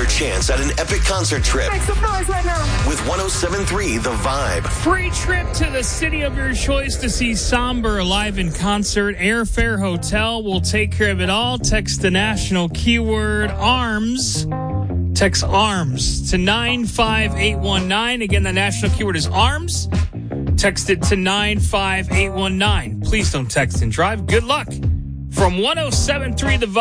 another chance at an epic concert trip. Make some noise right now. With 107.3 The Vibe. Free trip to the city of your choice to see Somber live in concert. Airfare, hotel will take care of it all. Text the national keyword ARMS. Text ARMS to 95819. Again, the national keyword is ARMS. Text it to 95819. Please don't text and drive. Good luck. From 107.3 The Vibe.